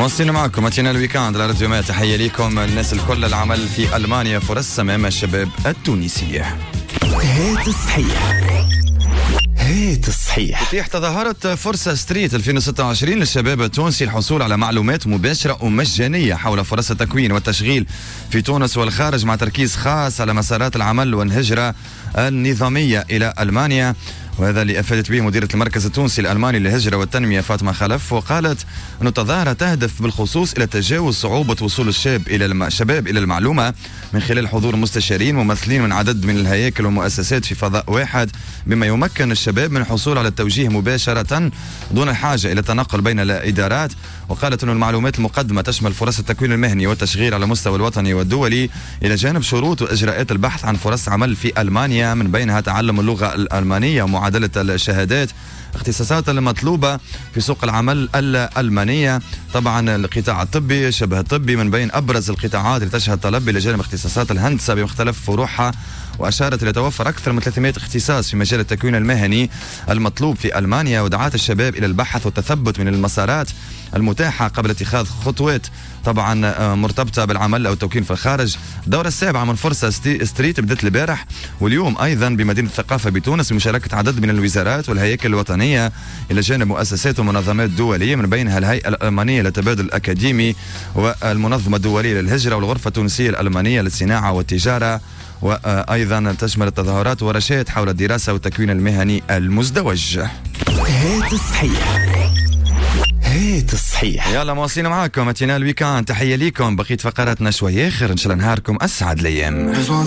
موصلين معكم اتينا الويكاند على راديو ما. تحية لكم الناس الكل العمل في ألمانيا، فرص أمام الشباب التونسية. هات الصحيح. تتيح تظاهرة فرصة ستريت 2026 للشباب التونسي الحصول على معلومات مباشرة ومجانية حول فرص التكوين والتشغيل في تونس والخارج، مع تركيز خاص على مسارات العمل والهجرة النظامية إلى ألمانيا. وهذا اللي أفادت به مديرة المركز التونسي الألماني للهجرة والتنمية فاطمة خلف، وقالت أن التظاهرة تهدف بالخصوص إلى تجاوز صعوبة وصول الشباب إلى المعلومة من خلال حضور مستشارين ممثلين من عدد من الهياكل والمؤسسات في فضاء واحد، بما يمكن الشباب من الحصول على التوجيه مباشرة دون الحاجة إلى التنقل بين الإدارات. وقالت أن المعلومات المقدمة تشمل فرص التكوين المهني والتشغيل على المستوى الوطني والدولي، إلى جانب شروط وإجراءات البحث عن فرص عمل في ألمانيا، من بينها تعلم اللغة الألمانية ومعادلة الشهادات، اختصاصات المطلوبة في سوق العمل الألمانية. طبعا القطاع الطبي، شبه الطبي من بين أبرز القطاعات اللي تشهد طلب، إلى جانب اختصاصات الهندسة بمختلف فروعها. وأشارت إلى توفر أكثر من 300 اختصاص في مجال التكوين المهني المطلوب في ألمانيا، ودعات الشباب إلى البحث والتثبت من المسارات المتاحة قبل اتخاذ خطوات طبعا مرتبطة بالعمل أو التوكيل في الخارج. الدورة السابعة من فرصة ستريت بدأت البارح واليوم أيضا بمدينة الثقافة بتونس بمشاركة عدد من الوزارات والهياكل الوطنية، إلى جانب مؤسسات ومنظمات دولية من بينها الهيئة الألمانية للتبادل الأكاديمي والمنظمة الدولية للهجرة والغرفة التونسية الألمانية للصناعة والتجارة. وأيضا تشمل التظاهرات ورشات حول الدراسة والتكوين المهني المزدوج. هات الصحيح. يلا مواصلين معاكم اتينا الويكاند. تحية ليكم، بقيت فقراتنا شوي آخر، إن شاء الله نهاركم أسعد الأيام.